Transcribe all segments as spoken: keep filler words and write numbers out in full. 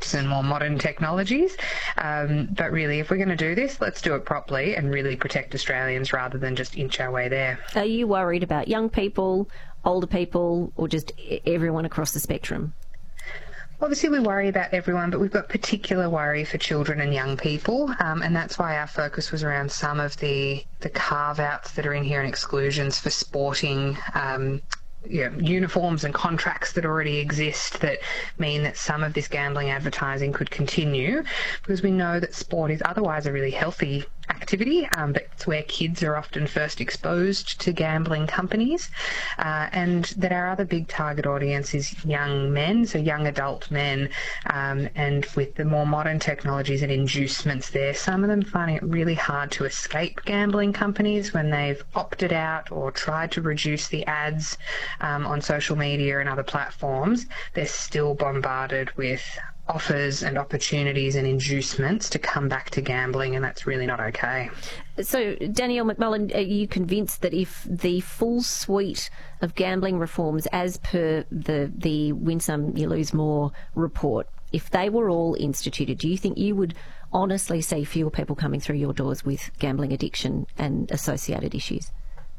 apps and more modern technologies. Um, but really, if we're going to do this, let's do it properly and really protect Australians rather than just inch our way there. Are you worried about young people, older people, or just everyone across the spectrum? Obviously, we worry about everyone, but we've got particular worry for children and young people, um, and that's why our focus was around some of the, the carve-outs that are in here and exclusions for sporting um, you know, uniforms and contracts that already exist that mean that some of this gambling advertising could continue, because we know that sport is otherwise a really healthy activity, um, but it's where kids are often first exposed to gambling companies, uh, and that our other big target audience is young men, so young adult men, um, and with the more modern technologies and inducements there, some of them finding it really hard to escape gambling companies when they've opted out or tried to reduce the ads um, on social media and other platforms. They're still bombarded with offers and opportunities and inducements to come back to gambling, and that's really not okay. So, Danielle McMullen, are you convinced that if the full suite of gambling reforms, as per the, the Win Some, You Lose More report, if they were all instituted, do you think you would honestly see fewer people coming through your doors with gambling addiction and associated issues?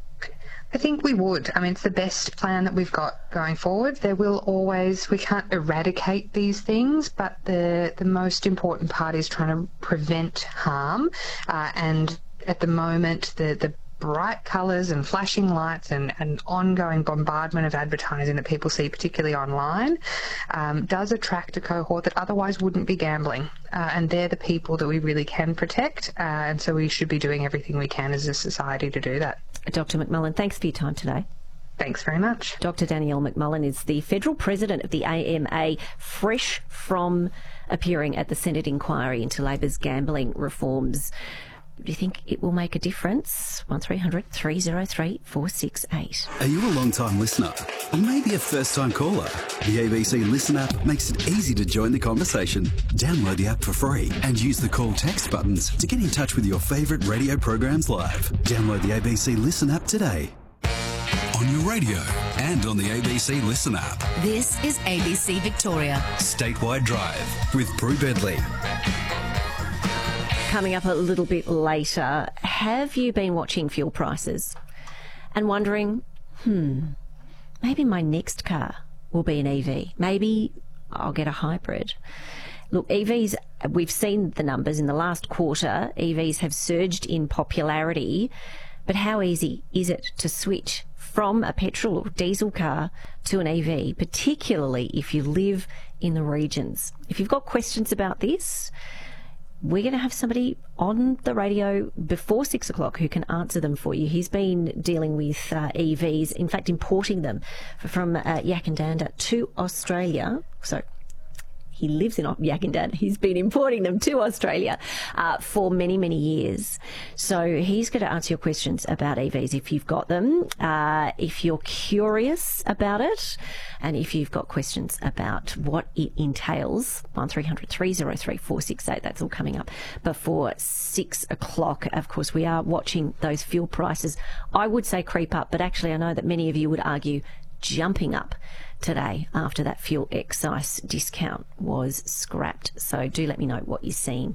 I think we would. I mean, it's the best plan that we've got going forward. There will always, we can't eradicate these things, but the, the most important part is trying to prevent harm. Uh, and at the moment, the, the bright colours and flashing lights and, and ongoing bombardment of advertising that people see, particularly online, um, does attract a cohort that otherwise wouldn't be gambling. Uh, and they're the people that we really can protect. Uh, and so we should be doing everything we can as a society to do that. Doctor McMullen, thanks for your time today. Thanks very much. Doctor Danielle McMullen is the Federal President of the A M A, fresh from appearing at the Senate inquiry into Labor's gambling reforms. Do you think it will make a difference? one three hundred three oh three four six eight. Are you a long-time listener? Or maybe a first-time caller? The A B C Listen app makes it easy to join the conversation. Download the app for free and use the call text buttons to get in touch with your favourite radio programs live. Download the A B C Listen app today. On your radio and on the A B C Listen app. This is A B C Victoria. Statewide Drive with Prue Bedley. Coming up a little bit later, have you been watching fuel prices and wondering, hmm, maybe my next car will be an E V. Maybe I'll get a hybrid. Look, E Vs, we've seen the numbers in the last quarter. E Vs have surged in popularity, but how easy is it to switch from a petrol or diesel car to an E V, particularly if you live in the regions? If you've got questions about this, we're going to have somebody on the radio before six o'clock who can answer them for you. He's been dealing with uh, E Vs, in fact importing them from uh, Yakandanda to Australia. So he lives in Yakandanda. He's been importing them to Australia uh, for many, many years. So he's going to answer your questions about E Vs if you've got them, uh, if you're curious about it, and if you've got questions about what it entails. one three hundred three oh three four six eight, that's all coming up before six o'clock. Of course, we are watching those fuel prices, I would say, creep up, but actually I know that many of you would argue jumping up today after that fuel excise discount was scrapped. So do let me know what you're seeing.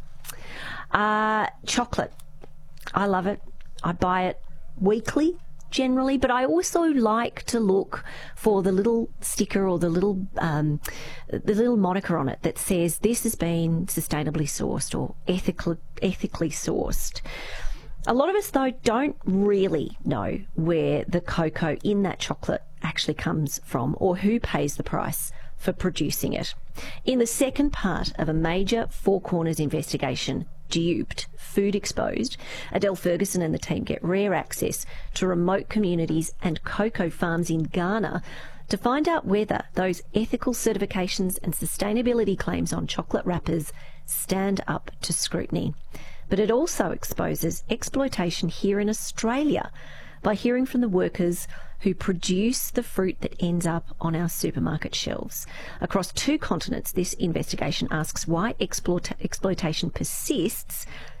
Uh, chocolate. I love it. I buy it weekly generally, but I also like to look for the little sticker or the little um, the little moniker on it that says this has been sustainably sourced or ethically ethically sourced. A lot of us, though, don't really know where the cocoa in that chocolate actually comes from or who pays the price for producing it. In the second part of a major Four Corners investigation, Duped, Food Exposed, Adele Ferguson and the team get rare access to remote communities and cocoa farms in Ghana to find out whether those ethical certifications and sustainability claims on chocolate wrappers stand up to scrutiny. But it also exposes exploitation here in Australia by hearing from the workers who produce the fruit that ends up on our supermarket shelves. Across two continents, this investigation asks why exploit- exploitation persists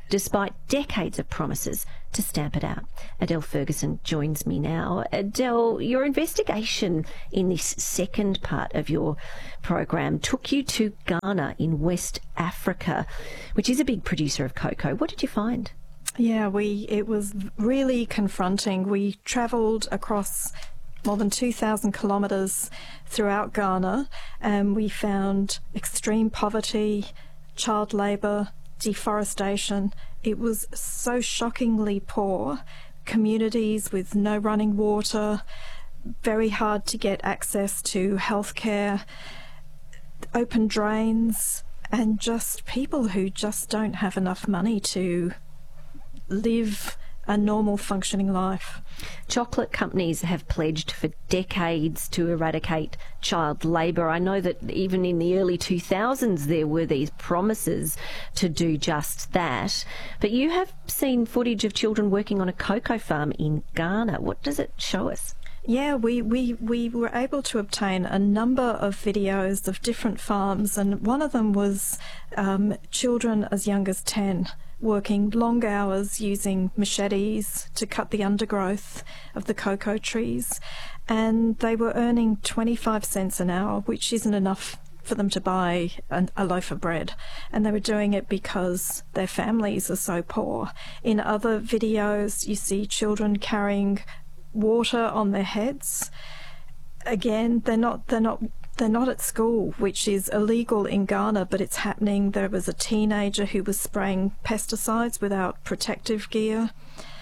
despite decades of promises to stamp it out. Adele Ferguson joins me now. Adele, your investigation in this second part of your program took you to Ghana in West Africa, which is a big producer of cocoa. What did you find? Yeah, we it was really confronting. We travelled across more than two thousand kilometres throughout Ghana, and we found extreme poverty, child labour, deforestation. It was so shockingly poor. Communities with no running water, very hard to get access to healthcare, open drains, and just people who just don't have enough money to live a normal functioning life. Chocolate companies have pledged for decades to eradicate child labour. I know that even in the early two thousands there were these promises to do just that. But you have seen footage of children working on a cocoa farm in Ghana. What does it show us? Yeah, we, we, we were able to obtain a number of videos of different farms, and one of them was um, children as young as ten working long hours using machetes to cut the undergrowth of the cocoa trees, and they were earning twenty-five cents an hour, which isn't enough for them to buy an, a loaf of bread, and they were doing it because their families are so poor. In other videos you see children carrying water on their heads. Again, they're not they're not they're not at school, which is illegal in Ghana, but it's happening. There was a teenager who was spraying pesticides without protective gear,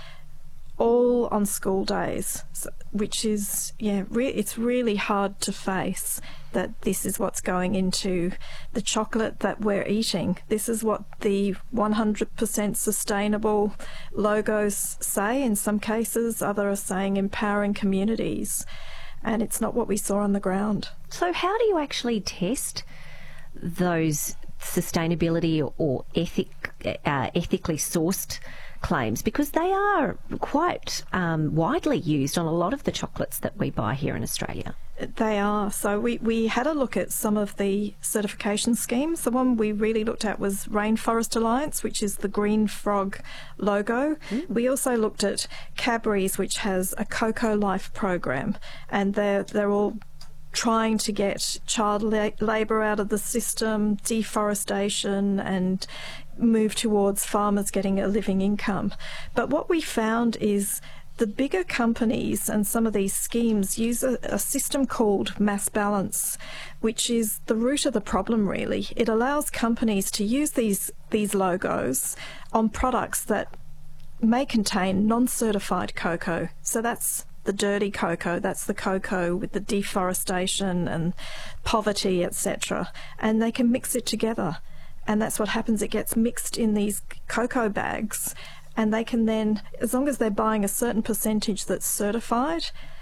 all on school days, which is, yeah, re- it's really hard to face that this is what's going into the chocolate that we're eating. This is what the one hundred percent sustainable logos say in some cases. Others are saying empowering communities, and it's not what we saw on the ground. So how do you actually test those sustainability or, or ethic, uh, ethically sourced claims? Because they are quite um, widely used on a lot of the chocolates that we buy here in Australia. They are. So we, we had a look at some of the certification schemes. The one we really looked at was Rainforest Alliance, which is the green frog logo. Mm. We also looked at Cadbury's, which has a Cocoa Life program, and they're, they're all trying to get child la- labour out of the system, deforestation, and move towards farmers getting a living income. But what we found is the bigger companies and some of these schemes use a, a system called mass balance, which is the root of the problem, really. It allows companies to use these, these logos on products that may contain non-certified cocoa. So that's the dirty cocoa, that's the cocoa with the deforestation and poverty, et cetera. And they can mix it together. And that's what happens. It gets mixed in these cocoa bags, and they can then, as long as they're buying a certain percentage that's certified,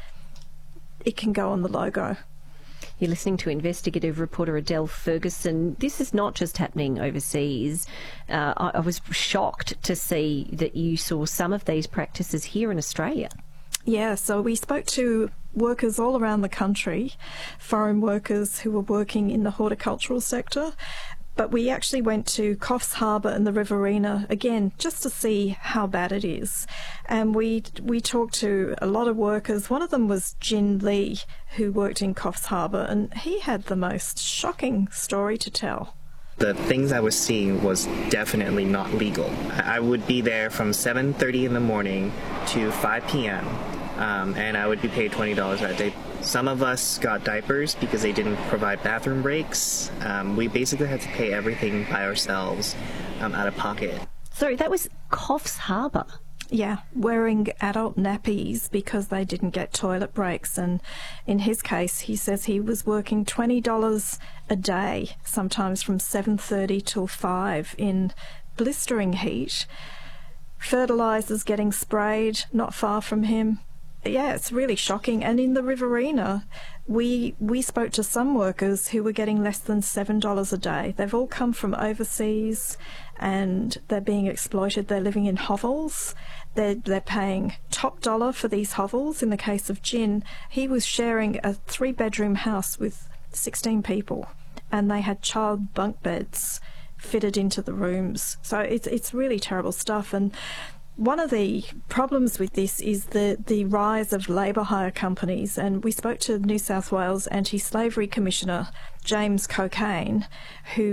it can go on the logo. You're listening to investigative reporter Adele Ferguson. This is not just happening overseas. Uh, I, I was shocked to see that you saw some of these practices here in Australia. Yeah, so we spoke to workers all around the country, foreign workers who were working in the horticultural sector. But we actually went to Coffs Harbour and the Riverina, again, just to see how bad it is. And we we talked to a lot of workers. One of them was Jin Lee, who worked in Coffs Harbour, and he had the most shocking story to tell. The things I was seeing was definitely not legal. I would be there from seven thirty in the morning to five p.m., um, and I would be paid twenty dollars that day. Some of us got diapers because they didn't provide bathroom breaks. Um, we basically had to pay everything by ourselves, um, out of pocket. Sorry, that was Coffs Harbour? Yeah, wearing adult nappies because they didn't get toilet breaks. And in his case, he says he was working twenty dollars a day, sometimes from seven thirty till five in blistering heat. Fertilisers getting sprayed not far from him. Yeah, it's really shocking. And in the Riverina, we we spoke to some workers who were getting less than seven dollars a day. They've all come from overseas and they're being exploited. They're living in hovels. They're, they're paying top dollar for these hovels. In the case of Jin, he was sharing a three-bedroom house with sixteen people, and they had child bunk beds fitted into the rooms. So it's it's really terrible stuff. And one of the problems with this is the, the rise of labour hire companies, and we spoke to New South Wales Anti-Slavery Commissioner James Cocaine, who